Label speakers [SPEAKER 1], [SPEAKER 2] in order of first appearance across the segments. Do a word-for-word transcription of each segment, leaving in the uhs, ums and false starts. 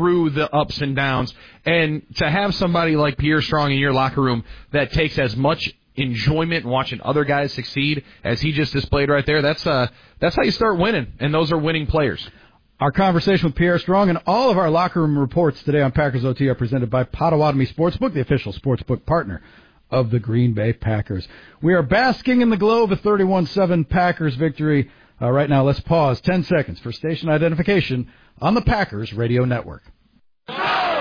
[SPEAKER 1] through the ups and downs. And to have somebody like Pierre Strong in your locker room that takes as much enjoyment in watching other guys succeed as he just displayed right there, that's uh, that's how you start winning, and those are winning players.
[SPEAKER 2] Our conversation with Pierre Strong and all of our locker room reports today on Packers O T are presented by Potawatomi Sportsbook, the official sportsbook partner of the Green Bay Packers. We are basking in the glow of a thirty-one seven Packers victory. Uh, right now, let's pause ten seconds for station identification on the Packers Radio Network.
[SPEAKER 3] W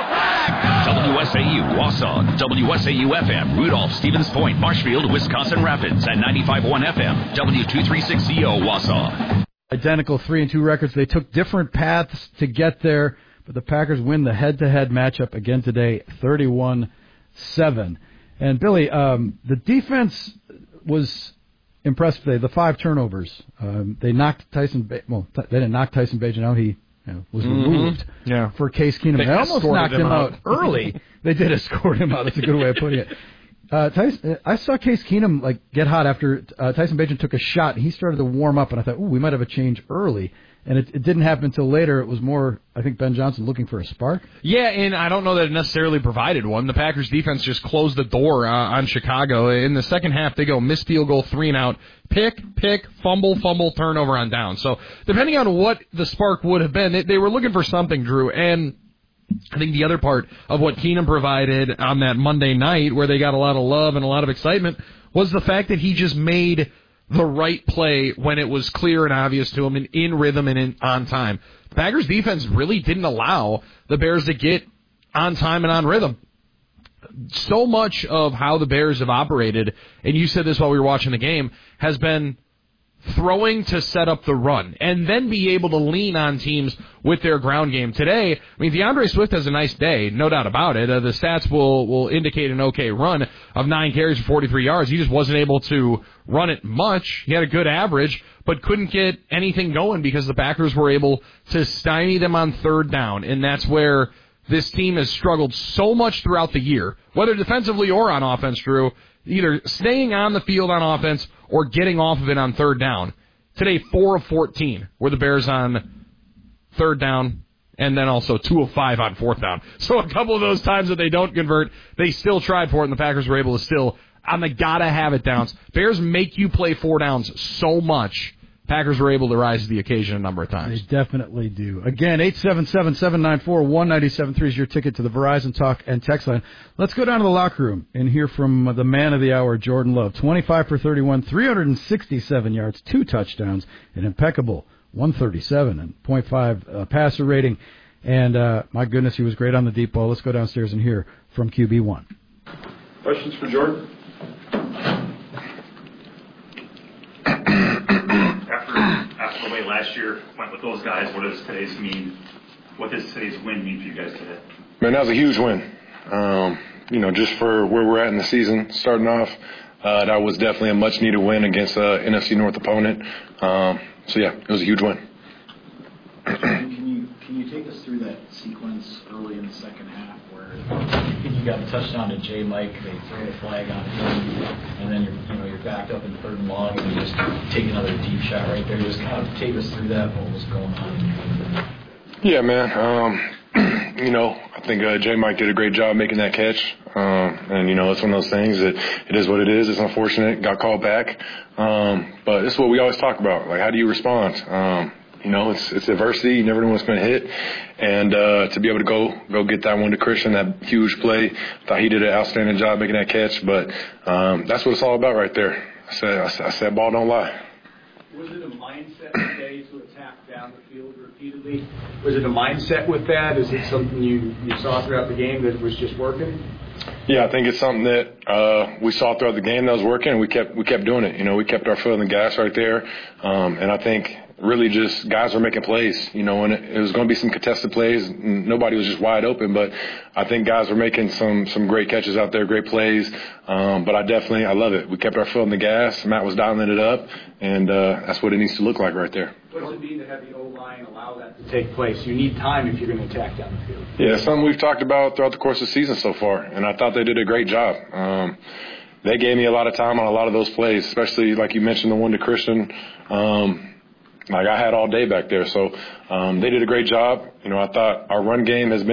[SPEAKER 3] S A U, Wausau, W S A U F M, Rudolph, Stevens Point, Marshfield, Wisconsin Rapids, and ninety-five point one F M, W two thirty-six C O, Wausau.
[SPEAKER 2] Identical three and two records. They took different paths to get there, but the Packers win the head-to-head matchup again today, thirty-one seven. And, Billy, um, the defense was impressive today. The five turnovers. Um, they knocked Tyson ba- – well, t- they didn't knock Tyson Bagent out. He you know, was
[SPEAKER 1] mm-hmm.
[SPEAKER 2] removed
[SPEAKER 1] yeah.
[SPEAKER 2] for Case Keenum. They, they almost knocked him out, out early. They did escort him out. That's a good way of putting it. Uh, Tyson, I saw Case Keenum like get hot after uh, Tyson Bagent took a shot. And he started to warm up, and I thought, ooh, we might have a change early. And it, it didn't happen until later. It was more, I think, Ben Johnson looking for a spark.
[SPEAKER 1] Yeah, and I don't know that it necessarily provided one. The Packers defense just closed the door uh, on Chicago. In the second half, they go missed field goal, three and out, pick, pick, fumble, fumble, turnover on down. So depending on what the spark would have been, they, they were looking for something, Drew. And I think the other part of what Keenum provided on that Monday night, where they got a lot of love and a lot of excitement, was the fact that he just made the right play when it was clear and obvious to him and in rhythm and in, on time. The Packers defense really didn't allow the Bears to get on time and on rhythm. So much of how the Bears have operated, and you said this while we were watching the game, has been throwing to set up the run and then be able to lean on teams with their ground game. Today, I mean, DeAndre Swift has a nice day, no doubt about it. Uh, the stats will, will indicate an okay run of nine carries for forty-three yards. He just wasn't able to run it much. He had a good average, but couldn't get anything going because the Packers were able to stymie them on third down, and that's where this team has struggled so much throughout the year, whether defensively or on offense, Drew, either staying on the field on offense or getting off of it on third down. Today, four of fourteen were the Bears on third down, and then also two of five on fourth down. So a couple of those times that they don't convert, they still tried for it, and the Packers were able to still, on the gotta-have-it downs. Bears make you play four downs so much. Packers were able to rise to the occasion a number of times.
[SPEAKER 2] They definitely do. Again, eight seven seven, seven nine four, one nine seven three is your ticket to the Verizon Talk and text line. Let's go down to the locker room and hear from the man of the hour, Jordan Love. twenty-five for thirty-one, three hundred sixty-seven yards, two touchdowns, an impeccable one thirty-seven and point five uh, passer rating. And, uh, my goodness, he was great on the deep ball. Let's go downstairs and hear from Q B one.
[SPEAKER 4] Questions for Jordan? After the way last year went with those guys, what does today's mean? What does today's win mean for you guys today?
[SPEAKER 5] Man, that was a huge win. Um, you know, just for where we're at in the season, starting off, uh, that was definitely a much-needed win against an N F C North opponent. Um, so, yeah, it was a huge win.
[SPEAKER 6] Can you can you take us through that sequence early in the second half where I think you got a touchdown to J. Mike, they throw the flag on him, and then you're you know you're backed up in third and long, and you just take another deep shot right there. Just kind of take us through that. What was going on?
[SPEAKER 5] Yeah, man. Um, you know, I think uh, J. Mike did a great job making that catch, um, and you know it's one of those things that it is what it is. It's unfortunate, got called back, um, but it's what we always talk about. Like, how do you respond? Um, You know, it's it's adversity. You never know what's going to hit. And uh, to be able to go go get that one to Christian, that huge play, thought he did an outstanding job making that catch. But um, that's what it's all about right there. I said, I said, I said ball don't lie.
[SPEAKER 7] Was it a mindset today to attack down the field repeatedly? Was it a mindset with that? Is it something you, you saw throughout the game that was just working?
[SPEAKER 5] Yeah, I think it's something that uh, we saw throughout the game that was working, and we kept we kept doing it. You know, we kept our foot on the gas right there. Um, and I think really just guys were making plays, you know, and it, it was going to be some contested plays. Nobody was just wide open, but I think guys were making some some great catches out there, great plays. Um, but I definitely, I love it. We kept our foot on the gas. Matt was dialing it up, and uh, that's what it needs to look like right there.
[SPEAKER 7] What does it mean to have the O-line allow that to take place? You need time if you're going to attack down the field.
[SPEAKER 5] Yeah, something we've talked about throughout the course of the season so far, and I thought they did a great job. Um, they gave me a lot of time on a lot of those plays, especially like you mentioned, the one to Christian. Um, Like I had all day back there. So um, they did a great job. You know, I thought our run game has been